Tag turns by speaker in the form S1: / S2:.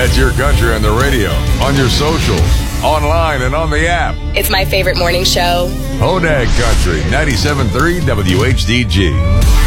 S1: That's your country on the radio, on your socials, online, and on the app.
S2: It's my favorite morning show.
S1: Hodag Country, 97.3 WHDG.